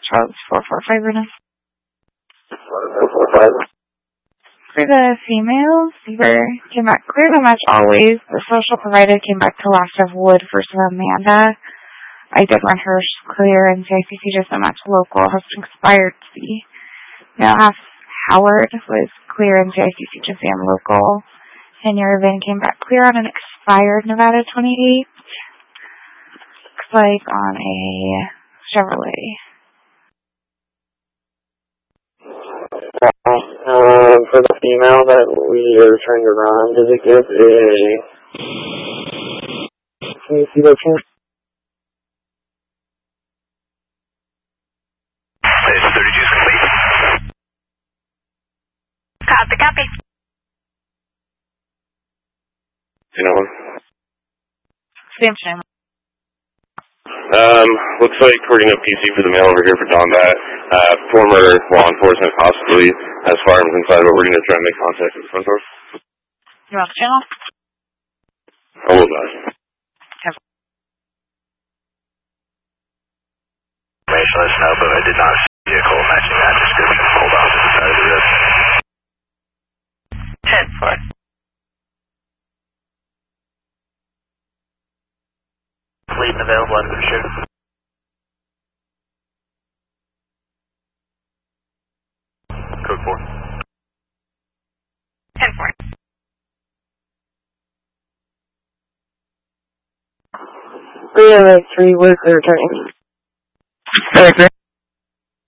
Charles 445 right now. 445. For the females, Fever came back clear the match always. The social provider came back to last of Wood versus Amanda. I did run her clear and CICC just a match local. Has expired C. Now Howard was clear and CICC just am local. And Irvin came back clear on an expired Nevada 28. Looks like on a Chevrolet. For the female that we are trying to run, does it give a... Can you see that chart? Is 32 complete? Copy. You know one? Samson. Looks like we're going to PC for the mail over here for Donbat. Former law enforcement, possibly, as far as inside, but we're going to try and make contact with the front door. You want the channel? I will not. Information, let us know, but I did not see a vehicle matching that description pulled off to the side of the road. 10-4. Fleet and available under the shooter. Code 4. 10-4. 303, where's the returning?